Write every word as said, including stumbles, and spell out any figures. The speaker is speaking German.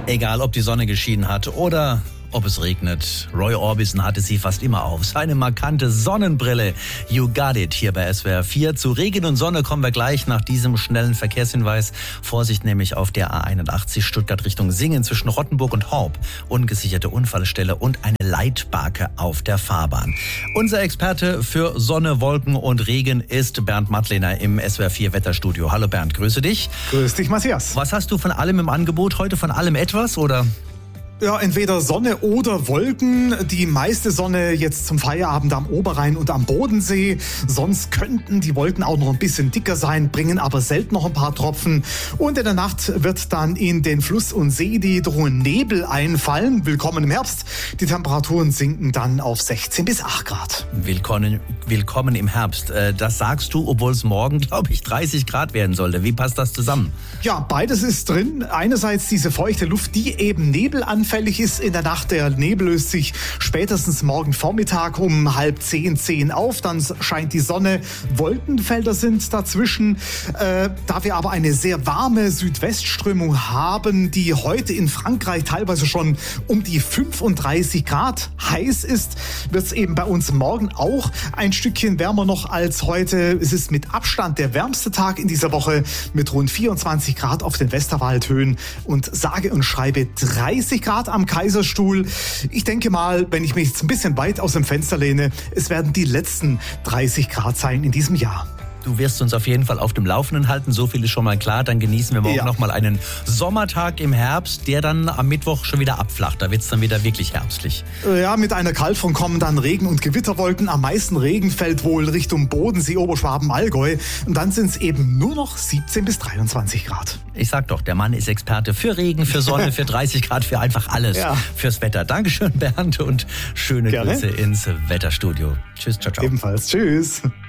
Egal, ob die Sonne geschienen hat oder ob es regnet. Roy Orbison hatte sie fast immer auf. Seine markante Sonnenbrille. You got it hier bei S W R vier. Zu Regen und Sonne kommen wir gleich nach diesem schnellen Verkehrshinweis. Vorsicht nämlich auf der A einundachtzig Stuttgart Richtung Singen zwischen Rottenburg und Horb. Ungesicherte Unfallstelle und eine Leitbarke auf der Fahrbahn. Unser Experte für Sonne, Wolken und Regen ist Bernd Mattlener im S W R vier Wetterstudio. Hallo Bernd, grüße dich. Grüß dich, Matthias. Was hast du von allem im Angebot heute? Von allem etwas oder? Ja, entweder Sonne oder Wolken. Die meiste Sonne jetzt zum Feierabend am Oberrhein und am Bodensee. Sonst könnten die Wolken auch noch ein bisschen dicker sein, bringen aber selten noch ein paar Tropfen. Und in der Nacht wird dann in den Fluss und See die drohen Nebel einfallen. Willkommen im Herbst. Die Temperaturen sinken dann auf sechzehn bis acht Grad. Willkommen, willkommen im Herbst. Das sagst du, obwohl es morgen, glaube ich, dreißig Grad werden sollte. Wie passt das zusammen? Ja, beides ist drin. Einerseits diese feuchte Luft, die eben Nebel anfällig ist in der Nacht. Der Nebel löst sich spätestens morgen Vormittag um halb zehn, zehn auf. Dann scheint die Sonne. Wolkenfelder sind dazwischen. Äh, da wir aber eine sehr warme Südwestströmung haben, die heute in Frankreich teilweise schon um die fünfunddreißig Grad heiß ist, wird es eben bei uns morgen auch ein Stückchen wärmer noch als heute. Es ist mit Abstand der wärmste Tag in dieser Woche mit rund vierundzwanzig Grad auf den Westerwaldhöhen und sage und schreibe dreißig Grad am Kaiserstuhl. Ich denke mal, wenn ich mich jetzt ein bisschen weit aus dem Fenster lehne, es werden die letzten dreißig Grad sein in diesem Jahr. Du wirst uns auf jeden Fall auf dem Laufenden halten, so viel ist schon mal klar. Dann genießen wir morgen Ja. nochmal einen Sommertag im Herbst, der dann am Mittwoch schon wieder abflacht. Da wird es dann wieder wirklich herbstlich. Ja, mit einer Kaltfront kommen dann Regen- und Gewitterwolken. Am meisten Regen fällt wohl Richtung Bodensee, Oberschwaben, Allgäu. Und dann sind es eben nur noch siebzehn bis dreiundzwanzig Grad. Ich sag doch, der Mann ist Experte für Regen, für Sonne, für dreißig Grad, für einfach alles. Ja. Fürs Wetter. Dankeschön, Bernd, und schöne Gerne. Grüße ins Wetterstudio. Tschüss, ciao, ciao. Ebenfalls. Tschüss.